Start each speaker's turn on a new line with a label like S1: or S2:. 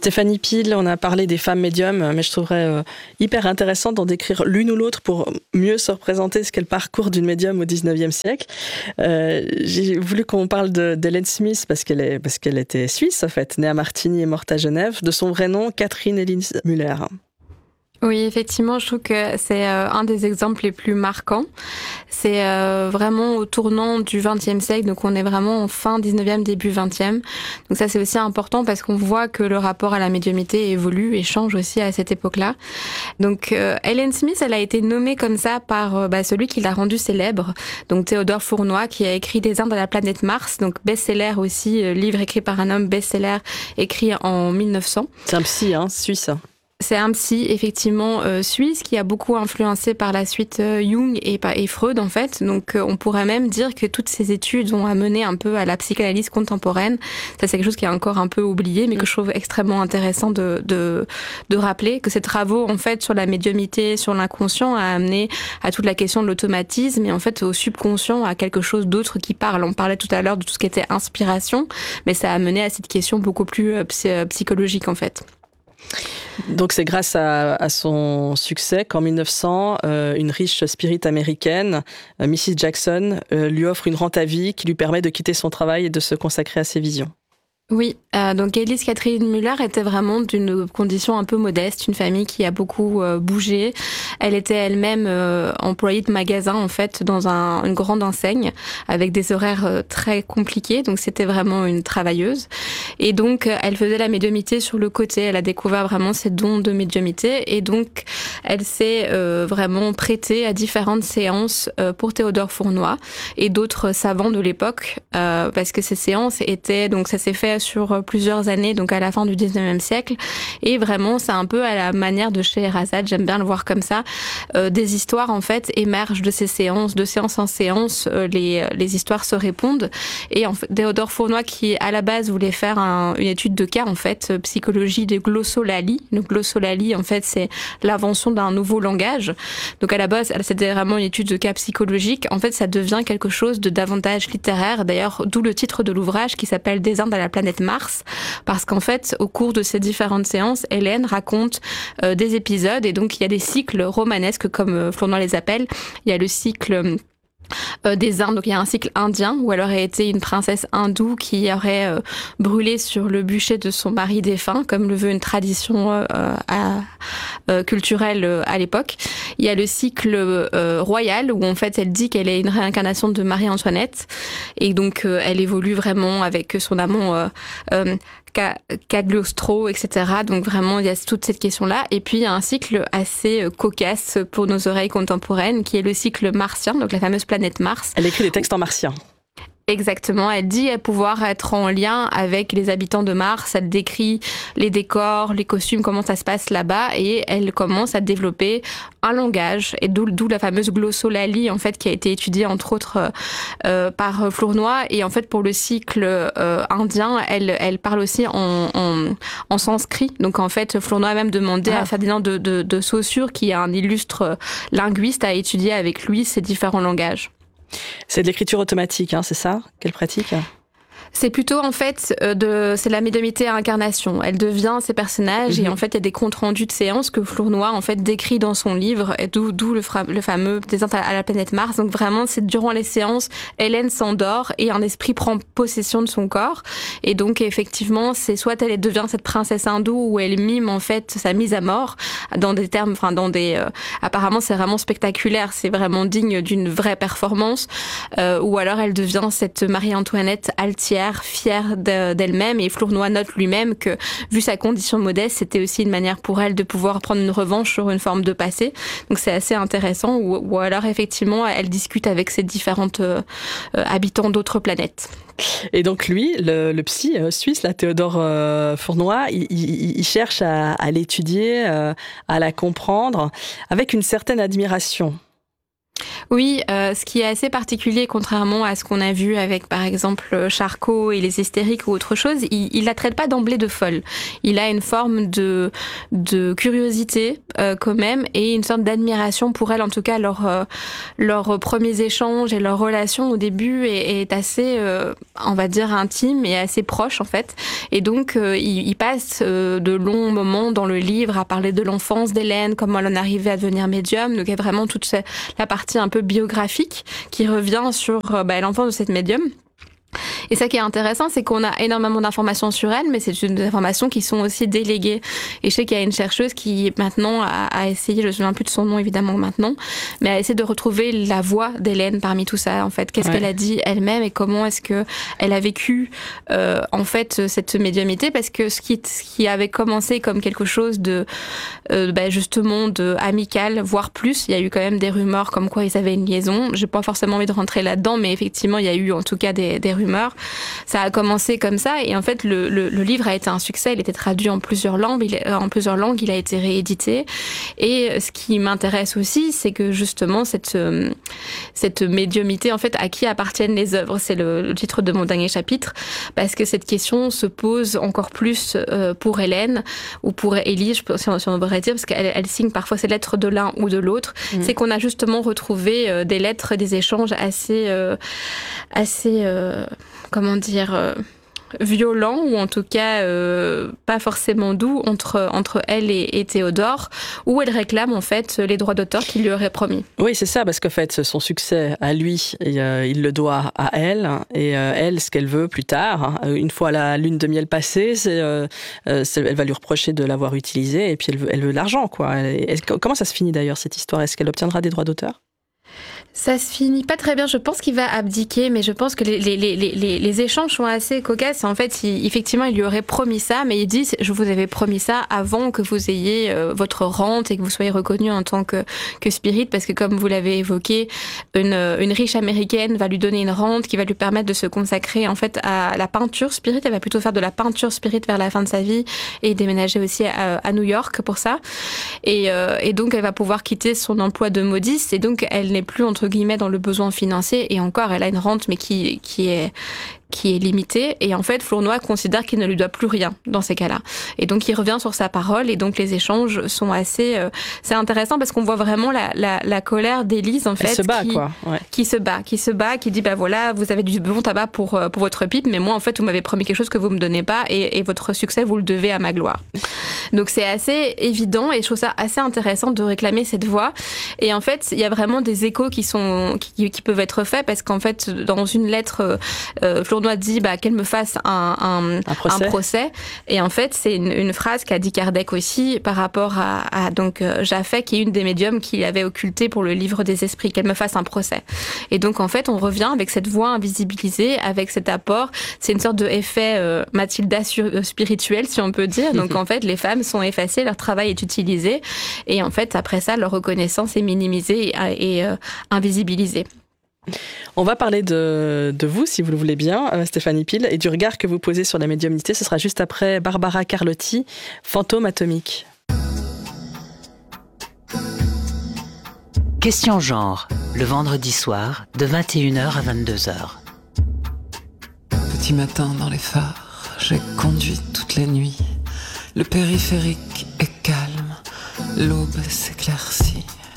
S1: Stéphanie Peel, on a parlé des femmes médiums, mais je trouverais hyper intéressant d'en décrire l'une ou l'autre pour mieux se représenter ce qu'est le parcours d'une médium au 19e siècle. J'ai voulu qu'on parle d'Hélène Smith parce qu'elle était suisse, en fait, née à Martigny et morte à Genève, de son vrai nom, Catherine Elise Müller.
S2: Oui, effectivement, je trouve que c'est un des exemples les plus marquants. C'est vraiment au tournant du XXe siècle, donc on est vraiment en fin 19e, début 20e. Donc ça, c'est aussi important parce qu'on voit que le rapport à la médiumnité évolue et change aussi à cette époque-là. Donc Hélène Smith, elle a été nommée comme ça par celui qui l'a rendue célèbre, donc Théodore Fournoy, qui a écrit Des Indes à la planète Mars, donc best-seller aussi, livre écrit par un homme, best-seller écrit en 1900.
S1: C'est un psy, suisse.
S2: C'est un psy, effectivement, suisse, qui a beaucoup influencé par la suite Jung et Freud, en fait. Donc, on pourrait même dire que toutes ces études ont amené un peu à la psychanalyse contemporaine. Ça, c'est quelque chose qui est encore un peu oublié, mais que je trouve extrêmement intéressant de rappeler, que ces travaux, en fait, sur la médiumnité, sur l'inconscient, a amené à toute la question de l'automatisme et, en fait, au subconscient, à quelque chose d'autre qui parle. On parlait tout à l'heure de tout ce qui était inspiration, mais ça a amené à cette question beaucoup plus psychologique, en fait.
S1: Donc c'est grâce à son succès qu'en 1900, une riche spirit américaine, Mrs. Jackson, lui offre une rente à vie qui lui permet de quitter son travail et de se consacrer à ses visions.
S2: Oui, donc Elise Catherine Müller était vraiment d'une condition un peu modeste, une famille qui a beaucoup bougé. Elle était elle-même employée de magasin en fait dans une grande enseigne avec des horaires très compliqués, donc c'était vraiment une travailleuse. Et donc elle faisait la médiumnité sur le côté, elle a découvert vraiment ses dons de médiumnité et donc elle s'est vraiment prêtée à différentes séances pour Théodore Fournoy et d'autres savants de l'époque parce que ces séances étaient, donc ça s'est fait sur plusieurs années, donc à la fin du 19e siècle. Et vraiment, c'est un peu à la manière de Scheherazade, j'aime bien le voir comme ça. Des histoires, en fait, émergent de ces séances, de séance en séance, les histoires se répondent. Et en fait, Théodore Fournoy, qui à la base voulait faire une étude de cas, en fait, psychologie des glossolalie. Le glossolalie, en fait, c'est l'invention d'un nouveau langage. Donc à la base, c'était vraiment une étude de cas psychologique. En fait, ça devient quelque chose de davantage littéraire. D'ailleurs, d'où le titre de l'ouvrage qui s'appelle Des Indes à la planète Mars, parce qu'en fait, au cours de ces différentes séances, Hélène raconte des épisodes, et donc il y a des cycles romanesques, comme Fournoy les appelle. Il y a le cycle des Indes, donc il y a un cycle indien où elle aurait été une princesse hindoue qui aurait brûlé sur le bûcher de son mari défunt, comme le veut une tradition culturelle à l'époque. Il y a le cycle royal où en fait elle dit qu'elle est une réincarnation de Marie-Antoinette et donc elle évolue vraiment avec son amant Cagliostro, etc. Donc vraiment, il y a toute cette question-là. Et puis, il y a un cycle assez cocasse pour nos oreilles contemporaines, qui est le cycle martien, donc la fameuse planète Mars.
S1: Elle écrit des textes en martien.
S2: Exactement, elle dit pouvoir être en lien avec les habitants de Mars, elle décrit les décors, les costumes, comment ça se passe là-bas, et elle commence à développer un langage, et d'où la fameuse glossolalie, en fait, qui a été étudiée, entre autres, par Fournoy, et en fait, pour le cycle indien, elle parle aussi en sanskrit, donc en fait, Fournoy a même demandé à Ferdinand de Saussure, qui est un illustre linguiste, à étudier avec lui ces différents langages.
S1: C'est de l'écriture automatique, c'est ça qu'elle pratique ?
S2: C'est plutôt, en fait, c'est la médiumnité à incarnation. Elle devient ces personnages et en fait, il y a des comptes rendus de séances que Fournoy, en fait, décrit dans son livre, et d'où le fameux Des Indes à la planète Mars. Donc vraiment, c'est durant les séances, Hélène s'endort et un esprit prend possession de son corps. Et donc, effectivement, c'est soit elle devient cette princesse hindoue où elle mime, en fait, sa mise à mort dans des termes, apparemment, c'est vraiment spectaculaire. C'est vraiment digne d'une vraie performance. Ou alors, elle devient cette Marie-Antoinette altière, fière d'elle-même, et Fournoy note lui-même que, vu sa condition modeste, c'était aussi une manière pour elle de pouvoir prendre une revanche sur une forme de passé. Donc c'est assez intéressant, ou alors effectivement elle discute avec ses différentes habitants d'autres planètes.
S1: Et donc lui, le psy suisse, là, Théodore Fournoy, il cherche à l'étudier, à la comprendre, avec une certaine admiration.
S2: Oui, ce qui est assez particulier, contrairement à ce qu'on a vu avec, par exemple, Charcot et les hystériques ou autre chose, il la traite pas d'emblée de folle. Il a une forme de curiosité quand même, et une sorte d'admiration pour elle. En tout cas, leurs premiers échanges et leur relation au début est assez, on va dire, intime et assez proche en fait. Et donc, il passe de longs moments dans le livre à parler de l'enfance d'Hélène, comment elle en arrivait à devenir médium. Donc, il y a vraiment toute la partie un peu biographique qui revient sur l'enfance de cette médium. Et ça qui est intéressant, c'est qu'on a énormément d'informations sur elle, mais c'est des informations qui sont aussi déléguées. Et je sais qu'il y a une chercheuse qui maintenant a essayé, je ne me souviens plus de son nom évidemment maintenant, mais a essayé de retrouver la voix d'Hélène parmi tout ça. En fait, qu'est-ce qu'elle a dit elle-même et comment est-ce que elle a vécu en fait cette médiumnité, parce que ce qui avait commencé comme quelque chose de justement de amical, voire plus, il y a eu quand même des rumeurs comme quoi ils avaient une liaison. J'ai pas forcément envie de rentrer là-dedans, mais effectivement il y a eu en tout cas des rumeurs. Ça a commencé comme ça, et en fait le livre a été un succès. Il était traduit en plusieurs langues, il a été réédité. Et ce qui m'intéresse aussi, c'est que justement cette médiumité, en fait, à qui appartiennent les œuvres, c'est le titre de mon dernier chapitre, parce que cette question se pose encore plus pour Hélène ou pour Élie, si on devrait dire, parce qu'elle signe parfois ses lettres de l'un ou de l'autre. C'est qu'on a justement retrouvé des lettres, des échanges assez comment dire, violent, ou en tout cas pas forcément doux entre elle et Théodore, où elle réclame en fait les droits d'auteur qu'il lui aurait promis.
S1: Oui, c'est ça, parce qu'en fait son succès à lui, il le doit à elle, et elle, ce qu'elle veut plus tard, une fois la lune de miel passée, elle va lui reprocher de l'avoir utilisé, et puis elle veut l'argent, quoi. Comment ça se finit d'ailleurs cette histoire? Est-ce qu'elle obtiendra des droits d'auteur?
S2: Ça se finit pas très bien. Je pense qu'il va abdiquer, mais je pense que les échanges sont assez cocasses. En fait, effectivement, il lui aurait promis ça, mais il dit « je vous avais promis ça avant que vous ayez votre rente et que vous soyez reconnu en tant que spirit », parce que comme vous l'avez évoqué, une riche américaine va lui donner une rente qui va lui permettre de se consacrer en fait à la peinture spirit. Elle va plutôt faire de la peinture spirit vers la fin de sa vie et déménager aussi à New York pour ça. Et donc, elle va pouvoir quitter son emploi de modiste, et donc elle n'est plus entre guillemets dans le besoin financier, et encore elle a une rente mais qui est limitée, et en fait Flournoy considère qu'il ne lui doit plus rien dans ces cas-là, et donc il revient sur sa parole, et donc les échanges sont assez c'est intéressant parce qu'on voit vraiment la colère d'Élise en fait.
S1: Elle se bat,
S2: qui se bat, qui dit bah voilà, vous avez du bon tabac pour votre pipe, mais moi en fait vous m'avez promis quelque chose que vous me donnez pas, et votre succès vous le devez à ma gloire. Donc c'est assez évident, et je trouve ça assez intéressant de réclamer cette voix. Et en fait il y a vraiment des échos qui peuvent être faits, parce qu'en fait dans une lettre Flournoy dit qu'elle me fasse un procès. Et en fait, c'est une phrase qu'a dit Kardec aussi par rapport à donc Jaffé, qui est une des médiums qu'il avait occultée pour le livre des esprits, qu'elle me fasse un procès. Et donc en fait, on revient avec cette voix invisibilisée, avec cet apport. C'est une sorte de effet Mathilda spirituel, si on peut dire. Donc en fait, les femmes sont effacées, leur travail est utilisé, et en fait, après ça, leur reconnaissance est minimisée et invisibilisée.
S1: On va parler de vous, si vous le voulez bien, Stéphanie Pile, et du regard que vous posez sur la médiumnité. Ce sera juste après Barbara Carlotti, Fantôme atomique.
S3: Question genre, le vendredi soir, de 21h à 22h.
S4: Petit matin dans les phares, j'ai conduit toute la nuit. Le périphérique est calme, l'aube s'éclaircit.